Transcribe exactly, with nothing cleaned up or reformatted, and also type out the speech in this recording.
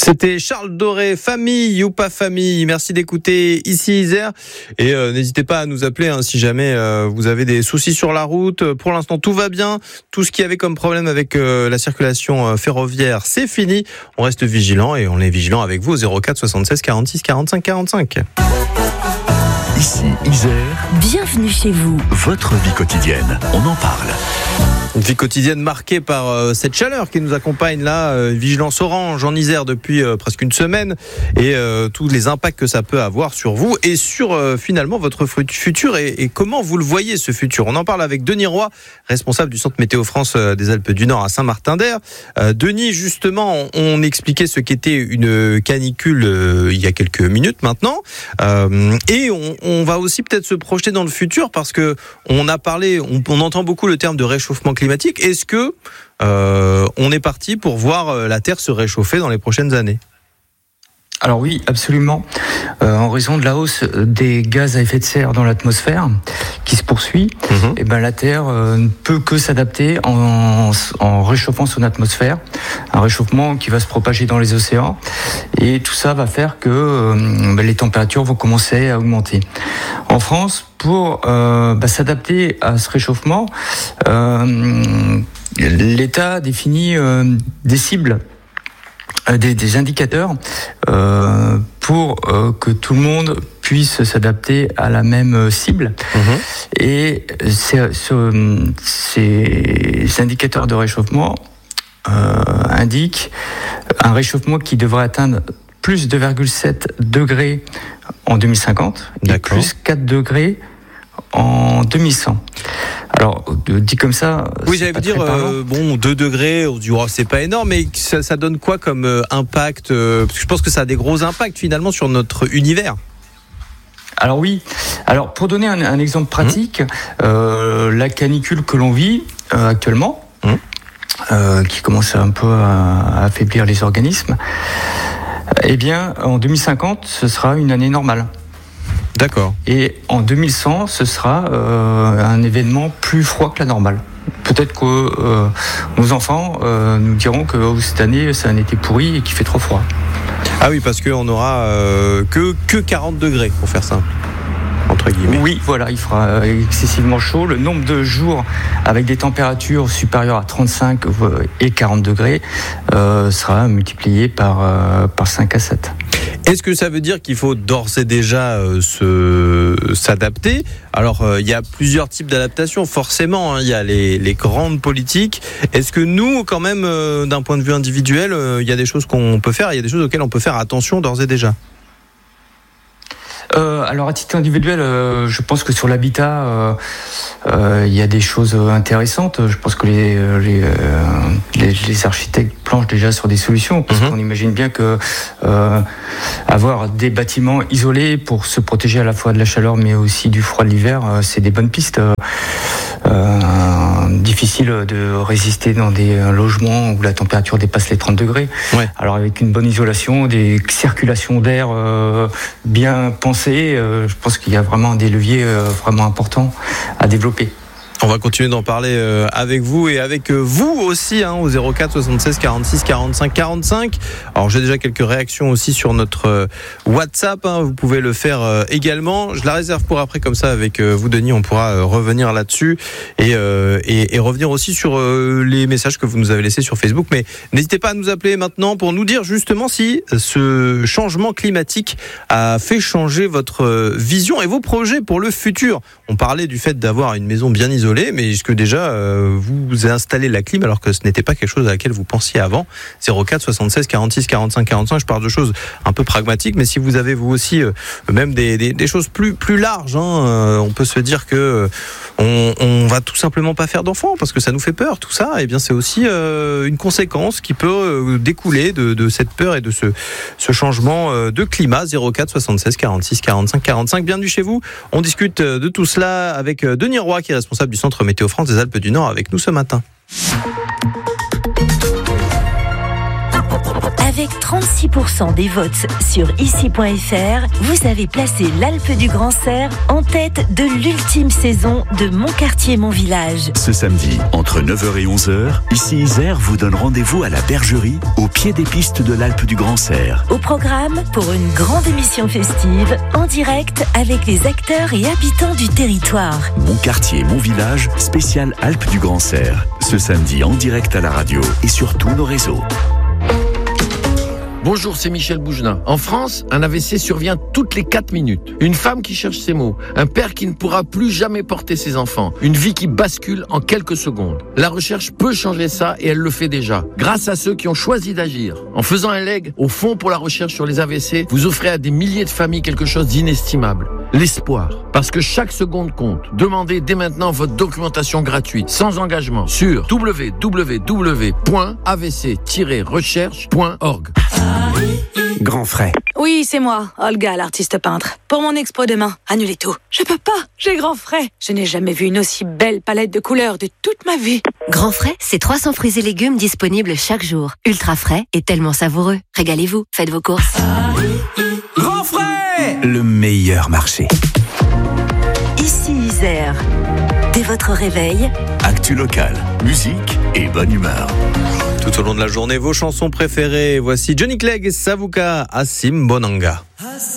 C'était Charles Doré, famille ou pas famille. Merci d'écouter ici Isère et euh, n'hésitez pas à nous appeler hein, si jamais euh, vous avez des soucis sur la route. Pour l'instant, tout va bien. Tout ce qu'il y avait comme problème avec euh, la circulation euh, ferroviaire, c'est fini. On reste vigilant et on est vigilant avec vous au zéro quatre soixante-seize quarante-six quarante-cinq quarante-cinq. Ici Isère. Bienvenue chez vous. Votre vie quotidienne, on en parle. Une vie quotidienne marquée par euh, cette chaleur qui nous accompagne là, euh, vigilance orange en Isère depuis euh, presque une semaine et euh, tous les impacts que ça peut avoir sur vous et sur euh, finalement votre futur et, et comment vous le voyez ce futur. On en parle avec Denis Roy, responsable du Centre Météo France euh, des Alpes du Nord à Saint-Martin-d'Air. Euh, Denis, justement, on, on expliquait ce qu'était une canicule euh, il y a quelques minutes maintenant euh, et on, on va aussi peut-être se projeter dans le futur parce que on a parlé, on, on entend beaucoup le terme de réchauffement climatique. Est-ce que euh, on est parti pour voir la Terre se réchauffer dans les prochaines années ? Alors oui, absolument. Euh, en raison de la hausse des gaz à effet de serre dans l'atmosphère qui se poursuit, mmh. et ben la Terre euh, ne peut que s'adapter en, en réchauffant son atmosphère, un réchauffement qui va se propager dans les océans, et tout ça va faire que euh, ben les températures vont commencer à augmenter. En France, pour euh, ben, s'adapter à ce réchauffement, euh, l'État définit euh, des cibles. Des, des indicateurs euh, pour euh, que tout le monde puisse s'adapter à la même cible. Mmh. Et ces, ce, ces indicateurs de réchauffement euh, indiquent un réchauffement qui devrait atteindre plus deux virgule sept degrés en deux mille cinquante et plus quatre degrés en deux mille cent. Alors, dit comme ça... Oui, j'allais vous dire, euh, bon, deux degrés, on dit, oh, c'est pas énorme, mais ça, ça donne quoi comme euh, impact euh, Parce que je pense que ça a des gros impacts, finalement, sur notre univers. Alors oui, alors pour donner un, un exemple pratique, mmh. euh, la canicule que l'on vit euh, actuellement, mmh. euh, qui commence un peu à, à affaiblir les organismes, eh bien, en deux mille cinquante, ce sera une année normale. D'accord. Et en deux mille cent, ce sera euh, un événement plus froid que la normale. Peut-être que euh, nos enfants euh, nous diront que oh, cette année, c'est un été pourri et qu'il fait trop froid. Ah oui, parce qu'on n'aura euh, que, que quarante degrés, pour faire simple, entre guillemets. Oui, voilà, il fera excessivement chaud. Le nombre de jours avec des températures supérieures à trente-cinq et quarante degrés euh, sera multiplié par, euh, par cinq à sept. Est-ce que ça veut dire qu'il faut d'ores et déjà euh, se, s'adapter ? Alors, euh, il y a plusieurs types d'adaptations, forcément. Hein, il y a les, les grandes politiques. Est-ce que nous, quand même, euh, d'un point de vue individuel, euh, il y a des choses qu'on peut faire, il y a des choses auxquelles on peut faire attention d'ores et déjà ? Euh, alors à titre individuel, euh, je pense que sur l'habitat, euh, euh, il y a des choses intéressantes. Je pense que les, les, euh, les, les architectes planchent déjà sur des solutions, parce mmh. qu'on imagine bien que euh, avoir des bâtiments isolés pour se protéger à la fois de la chaleur, mais aussi du froid de l'hiver, euh, c'est des bonnes pistes. Euh, difficile de résister dans des logements où la température dépasse les trente degrés. Ouais. Alors avec une bonne isolation, des circulations d'air euh, bien pensées, euh, je pense qu'il y a vraiment des leviers euh, vraiment importants à développer. On va continuer d'en parler euh, avec vous et avec euh, vous aussi hein, au zéro quatre soixante-seize quarante-six quarante-cinq quarante-cinq. Alors j'ai déjà quelques réactions aussi sur notre euh, WhatsApp, hein, vous pouvez le faire euh, également. Je la réserve pour après, comme ça avec euh, vous Denis, on pourra euh, revenir là-dessus et, euh, et, et revenir aussi sur euh, les messages que vous nous avez laissés sur Facebook. Mais n'hésitez pas à nous appeler maintenant pour nous dire justement si ce changement climatique a fait changer votre euh, vision et vos projets pour le futur. On parlait du fait d'avoir une maison bien isolée, mais est-ce que déjà euh, vous avez installé la clim alors que ce n'était pas quelque chose à laquelle vous pensiez avant ? zéro quatre soixante-seize quarante-six quarante-cinq quarante-cinq, je parle de choses un peu pragmatiques, mais si vous avez vous aussi euh, même des, des, des choses plus, plus larges, hein, euh, on peut se dire que euh, on, on va tout simplement pas faire d'enfants parce que ça nous fait peur, tout ça, et bien c'est aussi euh, une conséquence qui peut euh, découler de, de cette peur et de ce, ce changement euh, de climat. Zéro quatre soixante-seize quarante-six quarante-cinq quarante-cinq, bienvenue chez vous. On discute de tout cela avec Denis Roy qui est responsable du Centre Météo France des Alpes du Nord avec nous ce matin. Avec trente-six pour cent des votes sur ici point f r, vous avez placé l'Alpe du Grand Serre en tête de l'ultime saison de Mon quartier, mon village. Ce samedi, entre neuf heures et onze heures, ici Isère vous donne rendez-vous à la Bergerie, au pied des pistes de l'Alpe du Grand Serre. Au programme, pour une grande émission festive, en direct avec les acteurs et habitants du territoire. Mon quartier, mon village, spécial Alpe du Grand Serre. Ce samedi en direct à la radio et sur tous nos réseaux. Bonjour, c'est Michel Bougenat. En France, un A V C survient toutes les quatre minutes. Une femme qui cherche ses mots, un père qui ne pourra plus jamais porter ses enfants, une vie qui bascule en quelques secondes. La recherche peut changer ça et elle le fait déjà, grâce à ceux qui ont choisi d'agir. En faisant un leg au Fonds pour la recherche sur les A V C, vous offrez à des milliers de familles quelque chose d'inestimable. L'espoir. Parce que chaque seconde compte. Demandez dès maintenant votre documentation gratuite, sans engagement, sur w w w point a v c tiret recherche point org. Grand frais. Oui, c'est moi, Olga, l'artiste peintre. Pour mon expo demain, annulez tout. Je peux pas, j'ai grand frais. Je n'ai jamais vu une aussi belle palette de couleurs de toute ma vie. Grand frais, c'est trois cents fruits et légumes disponibles chaque jour. Ultra frais et tellement savoureux. Régalez-vous, faites vos courses. Grand frais, le meilleur marché. Ici Isère. Dès votre réveil, Actu local, musique et bonne humeur. Tout au long de la journée, vos chansons préférées. Voici Johnny Clegg et Savuka Asim Bonanga.